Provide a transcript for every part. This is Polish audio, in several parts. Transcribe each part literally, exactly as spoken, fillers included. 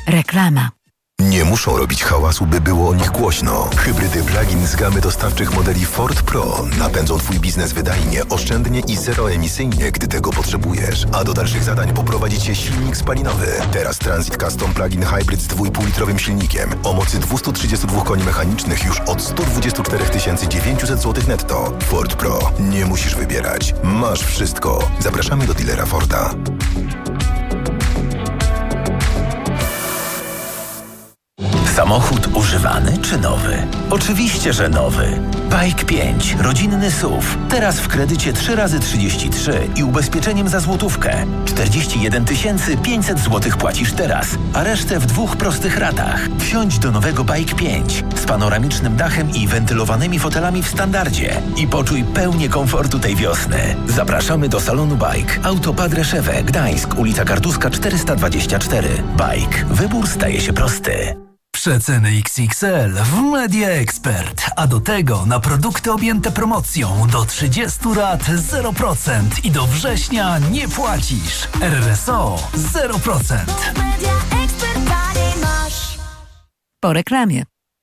Reklama. Nie muszą robić hałasu, by było o nich głośno. Hybrydy plug-in z gamy dostawczych modeli Ford Pro napędzą Twój biznes wydajnie, oszczędnie i zeroemisyjnie, gdy tego potrzebujesz. A do dalszych zadań poprowadzi Cię silnik spalinowy. Teraz Transit Custom Plug-in Hybrid z dwójpółlitrowym silnikiem o mocy dwieście trzydzieści dwa koni mechanicznych już od sto dwadzieścia cztery tysiące dziewięćset złotych netto. Ford Pro. Nie musisz wybierać. Masz wszystko. Zapraszamy do dealera Forda. Samochód używany czy nowy? Oczywiście, że nowy. Bike pięć, rodzinny S U V. Teraz w kredycie trzy razy trzydzieści trzy i ubezpieczeniem za złotówkę. czterdzieści jeden tysięcy pięćset złotych płacisz teraz, a resztę w dwóch prostych ratach. Wsiądź do nowego Bike pięć z panoramicznym dachem i wentylowanymi fotelami w standardzie i poczuj pełnię komfortu tej wiosny. Zapraszamy do salonu Bike. Auto Padre Szewę, Gdańsk, ulica Kartuska czterysta dwadzieścia cztery. Bike. Wybór staje się prosty. Przeceny X X L w Media Expert, a do tego na produkty objęte promocją do trzydziestu rat zero procent i do września nie płacisz. R R S O zero procent. Po reklamie.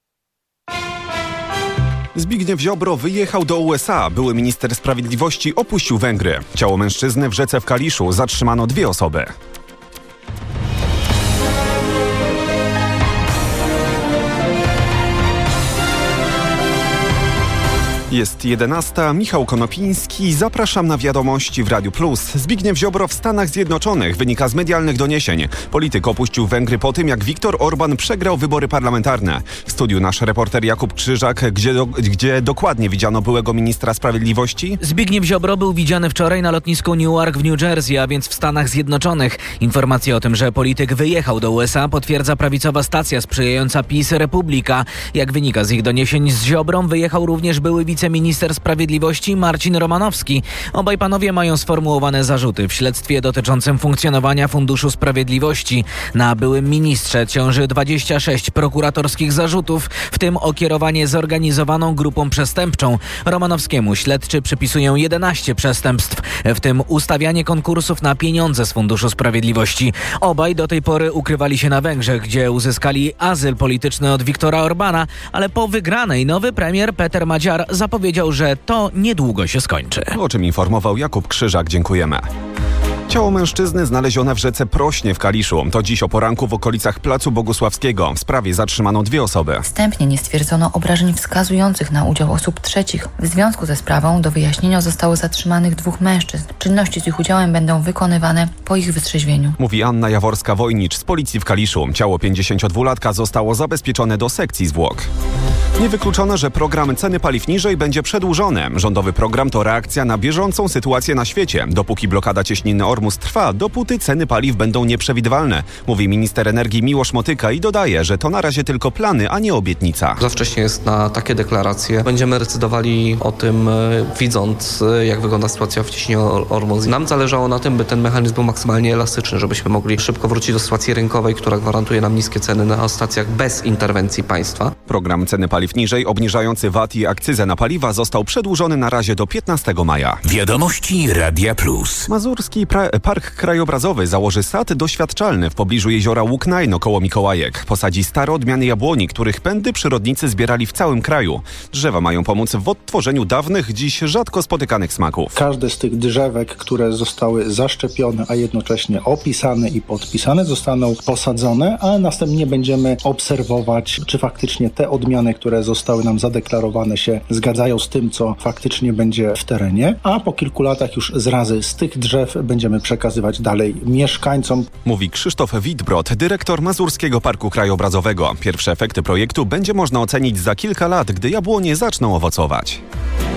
Zbigniew Ziobro wyjechał do U S A. Były minister sprawiedliwości opuścił Węgry. Ciało mężczyzny w rzece w Kaliszu. Zatrzymano dwie osoby. Jest jedenasta. Michał Konopiński. Zapraszam na wiadomości w Radiu Plus. Zbigniew Ziobro w Stanach Zjednoczonych. Wynika z medialnych doniesień. Polityk opuścił Węgry po tym, jak Viktor Orban przegrał wybory parlamentarne. W studiu nasz reporter Jakub Krzyżak, gdzie, do, gdzie dokładnie widziano byłego ministra sprawiedliwości. Zbigniew Ziobro był widziany wczoraj na lotnisku Newark w New Jersey, a więc w Stanach Zjednoczonych. Informację o tym, że polityk wyjechał do U S A, potwierdza prawicowa stacja sprzyjająca PiS Republika. Jak wynika z ich doniesień, z Ziobrą wyjechał również były wiceminister sprawiedliwości Marcin Romanowski. Obaj panowie mają sformułowane zarzuty w śledztwie dotyczącym funkcjonowania Funduszu Sprawiedliwości. Na byłym ministrze ciąży dwadzieścia sześć prokuratorskich zarzutów, w tym o kierowanie zorganizowaną grupą przestępczą. Romanowskiemu śledczy przypisują jedenaście przestępstw, w tym ustawianie konkursów na pieniądze z Funduszu Sprawiedliwości. Obaj do tej pory ukrywali się na Węgrzech, gdzie uzyskali azyl polityczny od Viktora Orbana, ale po wygranej nowy premier Peter Madziar zapowiedział, że to niedługo się skończy. O czym informował Jakub Krzyżak. Dziękujemy. Ciało mężczyzny znalezione w rzece Prośnie w Kaliszu. To dziś o poranku w okolicach Placu Bogusławskiego. W sprawie zatrzymano dwie osoby. Wstępnie nie stwierdzono obrażeń wskazujących na udział osób trzecich. W związku ze sprawą do wyjaśnienia zostało zatrzymanych dwóch mężczyzn. Czynności z ich udziałem będą wykonywane po ich wytrzeźwieniu. Mówi Anna Jaworska-Wojnicz z policji w Kaliszu. Ciało pięćdziesięciodwulatka zostało zabezpieczone do sekcji zwłok. Niewykluczone, że program Ceny Paliw Niżej będzie przedłużony. Rządowy program to reakcja na bieżącą sytuację na świecie. Dopóki blokada cieśniny Ormus trwa, dopóty ceny paliw będą nieprzewidywalne, mówi minister energii Miłosz Motyka i dodaje, że to na razie tylko plany, a nie obietnica. Za wcześnie jest na takie deklaracje. Będziemy decydowali o tym, widząc, jak wygląda sytuacja w cieśninie Ormus. Nam zależało na tym, by ten mechanizm był maksymalnie elastyczny, żebyśmy mogli szybko wrócić do sytuacji rynkowej, która gwarantuje nam niskie ceny na stacjach bez interwencji państwa. Program Ceny Paliw Niżej, obniżający V A T i akcyzę na paliwa, został przedłużony na razie do piętnastego maja. Wiadomości Radia Plus. Mazurski pra- Park Krajobrazowy założy sad doświadczalny w pobliżu jeziora Łuknajno koło Mikołajek. Posadzi stare odmiany jabłoni, których pędy przyrodnicy zbierali w całym kraju. Drzewa mają pomóc w odtworzeniu dawnych, dziś rzadko spotykanych smaków. Każde z tych drzewek, które zostały zaszczepione, a jednocześnie opisane i podpisane, zostaną posadzone, a następnie będziemy obserwować, czy faktycznie te odmiany, które zostały nam zadeklarowane, się zgadzają z tym, co faktycznie będzie w terenie, a po kilku latach już zrazy z tych drzew będziemy przekazywać dalej mieszkańcom. Mówi Krzysztof Witbrod, dyrektor Mazurskiego Parku Krajobrazowego. Pierwsze efekty projektu będzie można ocenić za kilka lat, gdy jabłonie zaczną owocować.